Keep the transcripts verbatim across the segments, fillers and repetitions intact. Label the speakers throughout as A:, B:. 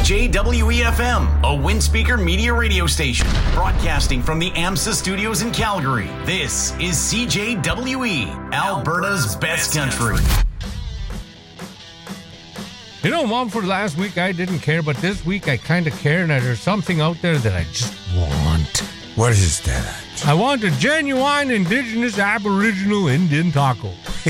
A: J W E F M, a Windspeaker media radio station, broadcasting from the AMSA studios in Calgary. This is C J W E, Alberta's best country.
B: You know, Mom, for last week I didn't care, but this week I kind of care, and there's something out there that I just want.
C: What is that?
B: I want a genuine indigenous aboriginal Indian taco.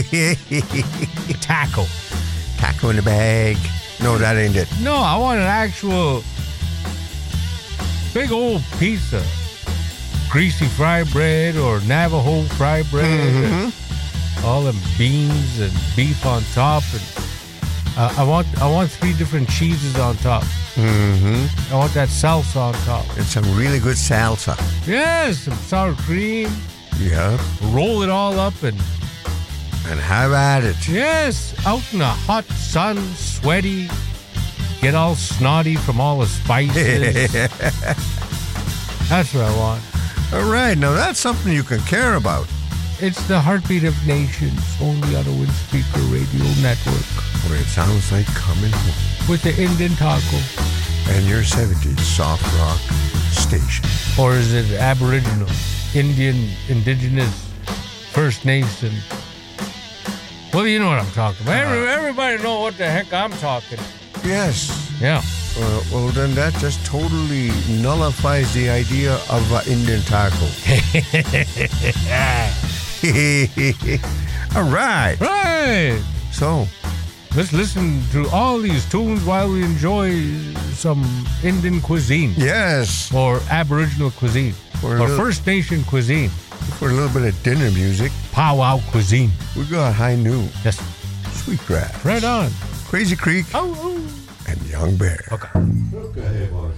B: Taco.
C: Taco in the bag. No, that ain't it.
B: No, I want an actual big old piece of greasy fried bread or Navajo fried bread.
C: Mm-hmm.
B: And all them beans and beef on top. And uh, I want I want three different cheeses on top.
C: Mm-hmm.
B: I want that salsa on top.
C: And some really good salsa.
B: Yes, some sour cream.
C: Yeah.
B: Roll it all up and...
C: And have at it.
B: Yes, out in the hot sun, sweaty, get all snotty from all the spices. That's what I want.
C: All right, now that's something you can care about.
B: It's the heartbeat of nations, only on a Windspeaker radio network.
C: Where it sounds like coming home.
B: With the Indian taco.
C: And your seventies soft rock station.
B: Or is it Aboriginal, Indian, Indigenous, First Nation? Well, you know what I'm talking about. Every, everybody know what the heck I'm talking.
C: Yes.
B: Yeah.
C: Uh, well, then that just totally nullifies the idea of an Indian taco. All right.
B: Right.
C: So,
B: let's listen to all these tunes while we enjoy some Indian cuisine.
C: Yes.
B: Or Aboriginal cuisine.
C: For
B: or
C: little,
B: First Nation cuisine.
C: For a little bit of dinner music.
B: Powwow cuisine.
C: We got High Noon.
B: Yes.
C: Sweetgrass.
B: Right on.
C: Crazy Creek.
B: Oh, oh.
C: And Young Bear.
B: Okay.
C: Look ahead, boy.